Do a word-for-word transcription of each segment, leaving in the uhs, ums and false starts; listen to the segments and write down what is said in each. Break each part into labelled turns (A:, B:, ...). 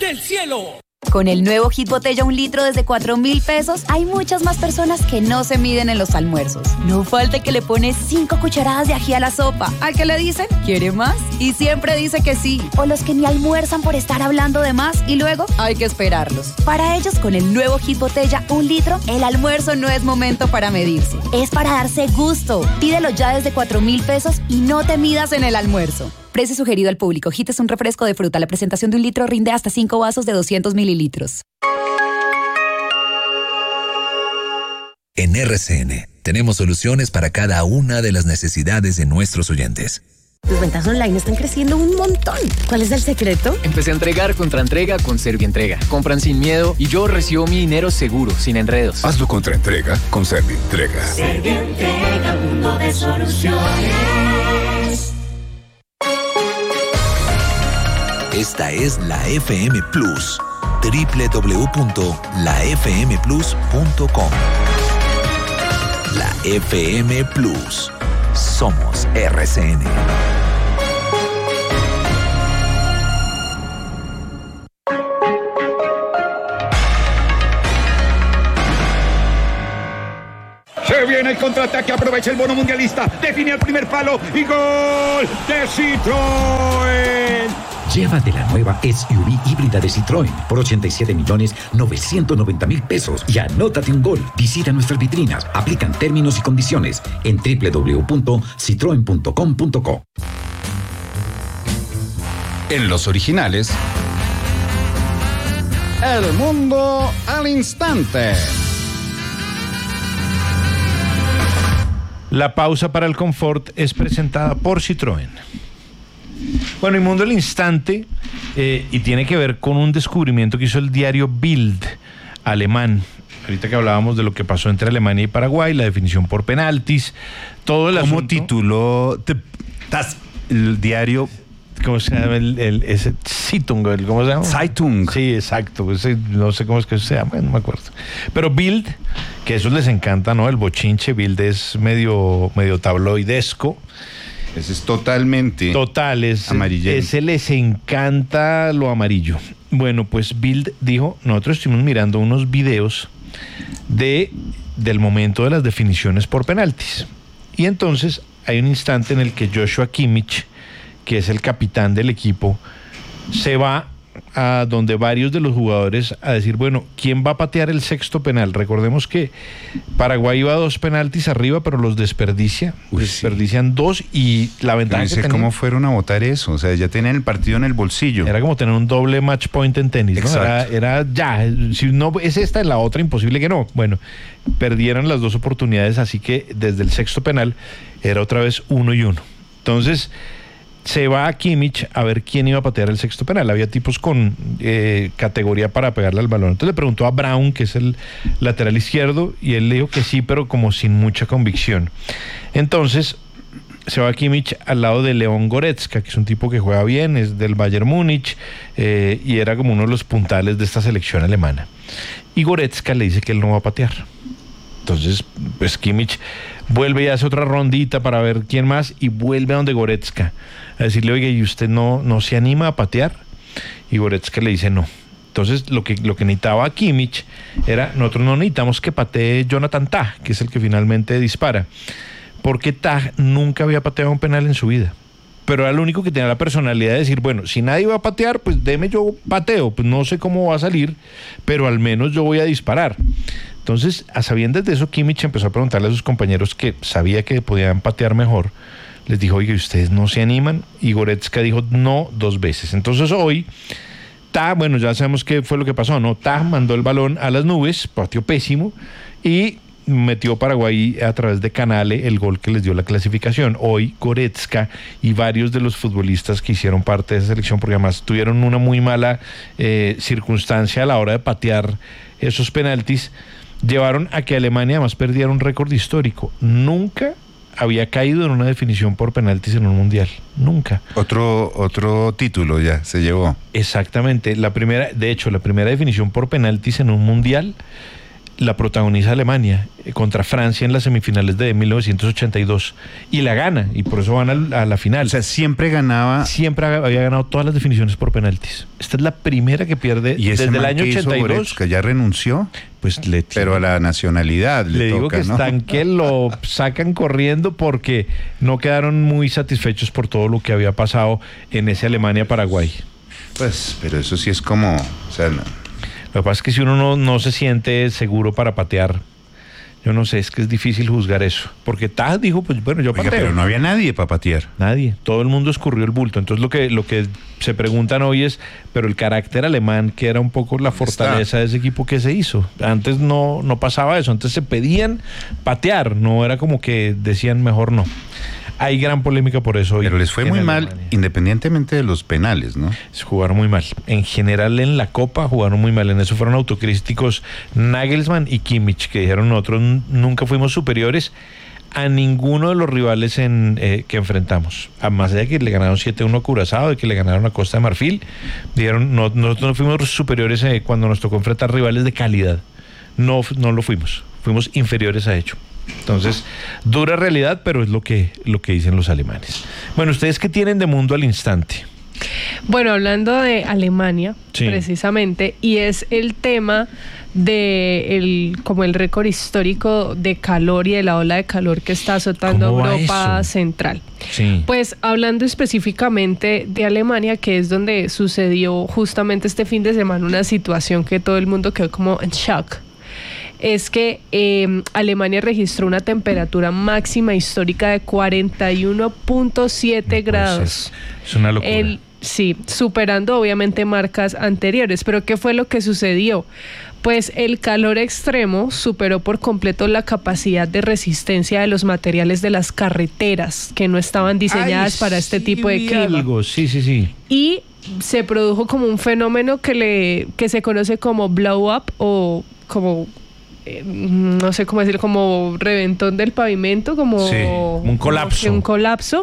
A: del cielo.
B: Con el nuevo Hit Botella un litro desde cuatro mil pesos, hay muchas más personas que no se miden en los almuerzos. No falta que le pone cinco cucharadas de ají a la sopa. ¿Al que le dicen? ¿Quiere más? Y siempre dice que sí. O los que ni almuerzan por estar hablando de más y luego hay que esperarlos. Para ellos, con el nuevo Hit Botella un litro, el almuerzo no es momento para medirse. Es para darse gusto. Pídelo ya desde cuatro mil pesos y no te midas en el almuerzo. Precio sugerido al público. Hit es un refresco de fruta. La presentación de un litro rinde hasta cinco vasos de doscientos mililitros.
C: En R C N tenemos soluciones para cada una de las necesidades de nuestros oyentes.
D: Tus ventas online están creciendo un montón. ¿Cuál es el secreto?
E: Empecé a entregar contra entrega con Servientrega. Compran sin miedo y yo recibo mi dinero seguro, sin enredos.
F: Hazlo contra entrega con Servientrega.
G: Servientrega, mundo de soluciones.
C: Esta es la F M Plus, doble u doble u doble u punto la f m plus punto com. La F M Plus. Somos R C N.
H: Se viene el contraataque, aprovecha el bono mundialista, define el primer palo y gol de Citroën.
I: Llévate la nueva S U V híbrida de Citroën por ochenta y siete millones novecientos noventa mil pesos y anótate un gol. Visita nuestras vitrinas, aplican términos y condiciones en doble u doble u doble u punto citroen punto com punto co.
F: En los originales,
J: El mundo al instante.
K: La pausa para el confort es presentada por Citroën. Bueno, y Mundo al Instante, eh, y tiene que ver con un descubrimiento que hizo el diario Bild, alemán. Ahorita que hablábamos de lo que pasó entre Alemania y Paraguay, la definición por penaltis, todo el
L: ¿Cómo
K: asunto.
L: tituló el diario?
K: ¿Cómo se llama? El, el, ese Zeitung, el, ¿cómo se llama?
L: Zeitung.
K: Sí, exacto. Ese, no sé cómo es que se llama, no me acuerdo. Pero Bild, que eso les encanta, ¿no? El bochinche, Bild es medio, medio tabloidesco.
L: Ese es totalmente
K: Total, es,
L: amarillento.
K: ese les encanta lo amarillo. Bueno, pues Bild dijo, nosotros estuvimos mirando unos videos de, del momento de las definiciones por penaltis. Y entonces hay un instante en el que Joshua Kimmich, que es el capitán del equipo, se va a donde varios de los jugadores a decir, bueno, ¿quién va a patear el sexto penal? Recordemos que Paraguay iba a dos penaltis arriba, pero los desperdicia, Uy, desperdician sí. dos y la ventaja
L: no sé
K: que tenían,
L: cómo fueron a votar eso, o sea, ya tenían el partido en el bolsillo.
K: Era como tener un doble match point en tenis, ¿no? Era, era ya, si no es esta, es la otra, imposible que no. Bueno, perdieron las dos oportunidades, así que desde el sexto penal era otra vez uno y uno. Entonces se va a Kimmich a ver quién iba a patear el sexto penal. Había tipos con eh, categoría para pegarle al balón. Entonces le preguntó a Brown, que es el lateral izquierdo, y él le dijo que sí, pero como sin mucha convicción. Entonces se va a Kimmich al lado de León Goretzka, que es un tipo que juega bien, es del Bayern Múnich, eh, y era como uno de los puntales de esta selección alemana. Y Goretzka le dice que él no va a patear. Entonces, pues Kimmich vuelve y hace otra rondita para ver quién más y vuelve a donde Goretzka a decirle, oye, ¿y usted no, no se anima a patear? Y Goretzka le dice no. Entonces, lo que, lo que necesitaba a Kimmich era, nosotros no necesitamos que patee Jonathan Tah, que es el que finalmente dispara, porque Tah nunca había pateado un penal en su vida. Pero era el único que tenía la personalidad de decir, bueno, si nadie va a patear, pues deme yo pateo, pues no sé cómo va a salir, pero al menos yo voy a disparar. Entonces, a sabiendas de eso, Kimmich empezó a preguntarle a sus compañeros que sabía que podían patear mejor. Les dijo, oye, ¿ustedes no se animan? Y Goretzka dijo no dos veces. Entonces hoy, Tah, bueno, ya sabemos qué fue lo que pasó, ¿no? Tah mandó el balón a las nubes, pateó pésimo, y metió Paraguay a través de Canale el gol que les dio la clasificación. Hoy Goretzka y varios de los futbolistas que hicieron parte de esa selección, porque además tuvieron una muy mala eh, circunstancia a la hora de patear esos penaltis, llevaron a que Alemania además perdiera un récord histórico. Nunca había caído en una definición por penaltis en un mundial. Nunca.
L: Otro, otro título ya se llevó.
K: Exactamente. La primera, de hecho, la primera definición por penaltis en un mundial la protagoniza Alemania eh, contra Francia en las semifinales de mil novecientos ochenta y dos y la gana, y por eso van al, a la final.
L: O sea, siempre ganaba.
K: Siempre había ganado todas las definiciones por penaltis. Esta es la primera que pierde
L: ¿Y ese
K: desde el
L: man
K: año
L: que hizo
K: ochenta y dos.
L: Goretzka ya renunció?
K: Pues le
L: Pero a la nacionalidad le,
K: le digo
L: toca,
K: que
L: ¿no?
K: están que lo sacan corriendo porque no quedaron muy satisfechos por todo lo que había pasado en ese Alemania-Paraguay.
L: Pues, pero eso sí es como, o sea, no.
K: Lo que pasa es que si uno no, no se siente seguro para patear, yo no sé, es que es difícil juzgar eso. Porque Taj dijo, pues bueno, yo pateo.
L: Oiga, pero no había nadie para patear.
K: Nadie. Todo el mundo escurrió el bulto. Entonces lo que, lo que se preguntan hoy es, pero el carácter alemán, que era un poco la fortaleza
L: Está.
K: de ese equipo, ¿qué se hizo? Antes no, no pasaba eso. Antes se pedían patear. No era como que decían mejor no. Hay gran polémica por eso hoy.
L: Pero les fue muy mal,
K: Alemania.
L: Independientemente de los penales, ¿no?
K: Jugaron muy mal. En general en la Copa jugaron muy mal. En eso fueron autocríticos Nagelsmann y Kimmich, que dijeron nosotros nunca fuimos superiores a ninguno de los rivales en, eh, que enfrentamos. A más allá de que le ganaron siete uno a Curazao, de que le ganaron a Costa de Marfil, dijeron no, nosotros no fuimos superiores eh, cuando nos tocó enfrentar rivales de calidad. No, no lo fuimos. Fuimos inferiores a ello. Entonces, dura realidad, pero es lo que, lo que dicen los alemanes. Bueno, ¿ustedes qué tienen de Mundo al Instante?
A: Bueno, hablando de Alemania,
K: sí.
A: precisamente, y es el tema de el, como el récord histórico de calor y de la ola de calor que está azotando Europa Central.
K: Sí.
A: Pues hablando específicamente de Alemania, que es donde sucedió justamente este fin de semana una situación que todo el mundo quedó como en shock. Es que eh, Alemania registró una temperatura máxima histórica de cuarenta y uno punto siete grados.
K: Es, es una locura.
A: El, sí, superando obviamente marcas anteriores. Pero ¿qué fue lo que sucedió? Pues el calor extremo superó por completo la capacidad de resistencia de los materiales de las carreteras que no estaban diseñadas
K: Ay,
A: para este
K: sí,
A: tipo de clima.
K: Algo. Sí, sí, sí.
A: Y se produjo como un fenómeno que, le, que se conoce como blow up o como... no sé cómo decirlo, como reventón del pavimento, como
K: sí, un colapso.
A: Como un colapso.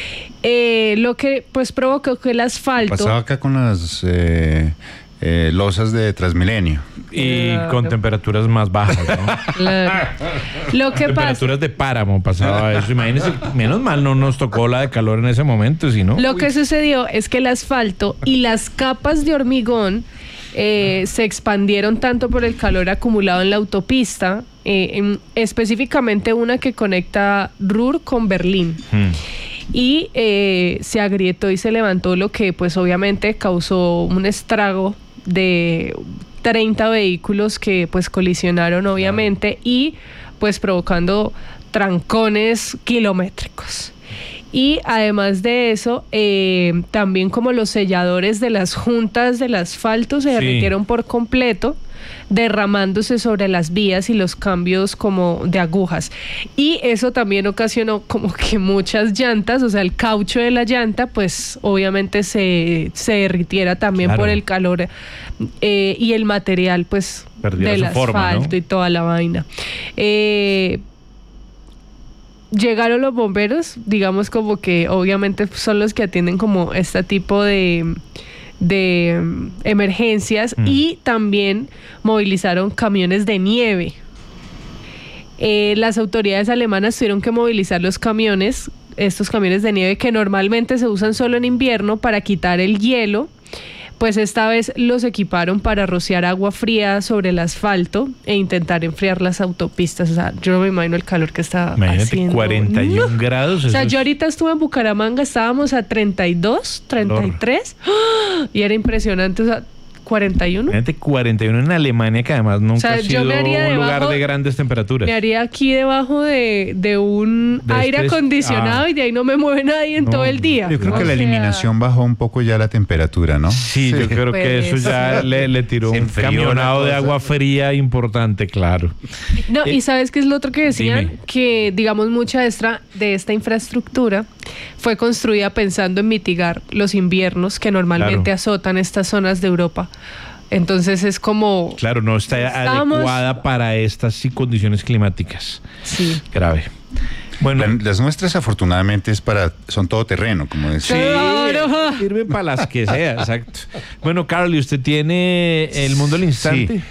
A: Eh, lo que pues provocó que el asfalto...
L: Pasaba acá con las eh, eh, losas de Transmilenio.
K: Y
A: claro.
K: con temperaturas más bajas, ¿no?
A: Claro. Lo que
K: temperaturas
A: pasa...
K: de páramo pasaba eso. Imagínense, menos mal no nos tocó la de calor en ese momento, sino...
A: Lo Uy. que sucedió es que el asfalto y las capas de hormigón Eh, se expandieron tanto por el calor acumulado en la autopista, eh, en, específicamente una que conecta Ruhr con Berlín. Hmm. Y eh, se agrietó y se levantó, lo que pues obviamente causó un estrago de treinta vehículos que pues colisionaron obviamente, y pues provocando trancones kilométricos. Y además de eso, eh, también como los selladores de las juntas del asfalto se derritieron sí. por completo, derramándose sobre las vías y los cambios como de agujas. Y eso también ocasionó como que muchas llantas, o sea, el caucho de la llanta, pues obviamente se, se derritiera también claro. por el calor eh, y el material, pues,
K: Perdiera
A: del
K: su
A: asfalto
K: forma, ¿no?
A: y toda la vaina. Eh... Llegaron los bomberos, digamos como que obviamente son los que atienden como este tipo de, de um, emergencias mm. y también movilizaron camiones de nieve. Eh, las autoridades alemanas tuvieron que movilizar los camiones, estos camiones de nieve que normalmente se usan solo en invierno para quitar el hielo. Pues esta vez los equiparon para rociar agua fría sobre el asfalto e intentar enfriar las autopistas. O sea, yo no me imagino el calor que está
K: Imagínate,
A: haciendo.
K: cuarenta y uno
A: no.
K: grados.
A: O sea,
K: es...
A: yo ahorita estuve en Bucaramanga, estábamos a treinta y dos, treinta y tres ¡Oh! Y era impresionante, o sea, cuarenta y uno.
K: Imagínate, cuarenta y uno en Alemania, que además nunca o sea, ha sido un debajo, lugar de grandes temperaturas.
A: Me haría aquí debajo de, de un de aire este acondicionado ah. y de ahí no me mueve nadie en no, todo el día.
L: Yo creo
A: o
L: que sea, la eliminación bajó un poco ya la temperatura, ¿no?
K: Sí, sí. yo creo pues, que eso ya le, le tiró un camionado de agua fría importante, claro.
A: No, eh, y ¿sabes qué es lo otro que decían?
K: Dime.
A: Que, digamos, mucha de esta, de esta infraestructura fue construida pensando en mitigar los inviernos que normalmente claro. azotan estas zonas de Europa. Entonces es como...
K: Claro, no está estamos... adecuada para estas condiciones climáticas.
A: Sí.
K: Grave. Bueno,
L: la, las nuestras afortunadamente es para son todo terreno, como decía.
K: Sí, claro. Sirven para las que sea, exacto. Bueno, Carly, ¿usted tiene El Mundo al Instante?
L: Sí.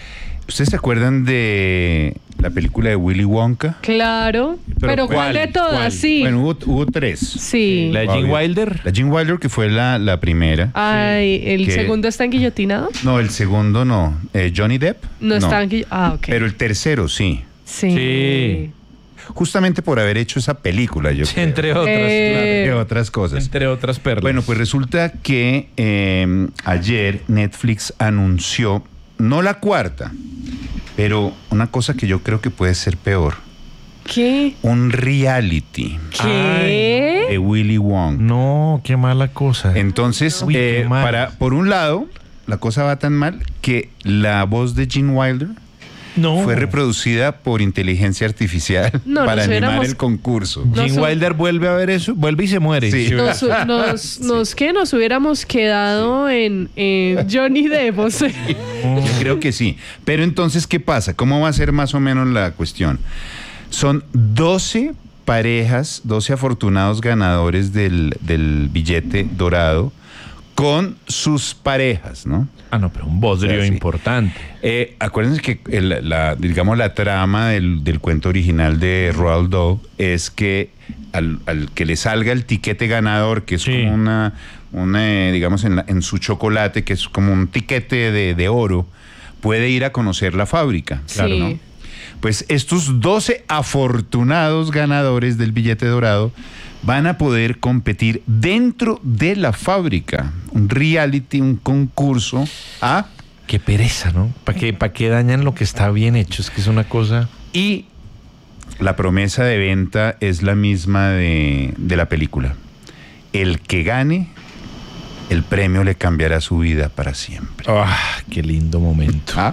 L: ¿Ustedes se acuerdan de la película de Willy Wonka?
A: Claro, pero, pero ¿cuál, ¿cuál de todas? ¿Cuál? Sí.
L: Bueno, hubo, hubo tres.
A: Sí.
K: ¿La de Gene Wilder?
L: La Gene Wilder, que fue la, la primera.
A: Ay, ¿el
L: que,
A: segundo está enguillotinado?
L: No, el segundo no. Eh, ¿Johnny Depp?
A: No, no. está enguillotinado. Ah, ok.
L: Pero el tercero sí.
A: Sí. Sí.
L: Justamente por haber hecho esa película, yo
K: sí,
L: creo.
K: Entre otras,
A: eh...
K: claro.
L: Entre otras cosas.
K: Entre otras perlas.
L: Bueno, pues resulta que eh, ayer Netflix anunció, no la cuarta, pero una cosa que yo creo que puede ser peor.
A: ¿Qué?
L: Un reality.
A: ¿Qué?
L: De Willy Wonka.
K: No, qué mala cosa.
L: Entonces,
K: Uy,
L: eh,
K: mal.
L: para, por un lado, la cosa va tan mal que la voz de Gene Wilder
K: no.
L: fue reproducida por inteligencia artificial
A: no,
L: para animar
A: hubiéramos...
L: el concurso.
K: Gene
A: Nos...
K: Wilder vuelve a ver eso, vuelve y se muere.
L: Sí.
A: Nos, nos, nos, ¿qué? Nos hubiéramos quedado en, en Johnny Depp, o sea.
L: Yo creo que sí. Pero entonces, ¿qué pasa? ¿Cómo va a ser más o menos la cuestión? Son doce parejas, doce afortunados ganadores del, del billete dorado con sus parejas, ¿no?
K: Ah, no, pero un bodrio
L: o sea, sí.
K: importante.
L: Eh, acuérdense que el, la, digamos, la trama del, del cuento original de Roald Dahl es que al, al que le salga el tiquete ganador, que es sí. como una, una digamos, en, la, en su chocolate, que es como un tiquete de, de oro, puede ir a conocer la fábrica. Claro,
A: sí.
L: ¿no? Pues estos doce afortunados ganadores del billete dorado van a poder competir dentro de la fábrica. Un reality, un concurso. ¿Ah?
K: Qué pereza, ¿no? ¿Para qué, ¿Para qué dañan lo que está bien hecho? Es que es una cosa...
L: Y la promesa de venta es la misma de, de la película. El que gane, el premio le cambiará su vida para siempre.
K: ¡Ah, qué lindo momento!
L: ¿Ah?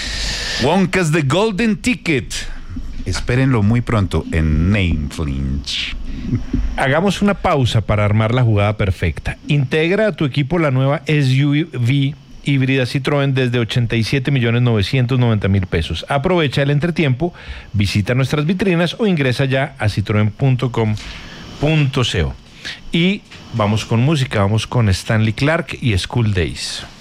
L: Wonka's The Golden Ticket. Espérenlo muy pronto en Netflix.
K: Hagamos una pausa para armar la jugada perfecta. Integra a tu equipo la nueva S U V híbrida Citroën desde ochenta y siete millones novecientos noventa mil pesos. Aprovecha el entretiempo, visita nuestras vitrinas o ingresa ya a citroen punto com punto co. Y vamos con música, vamos con Stanley Clarke y School Days.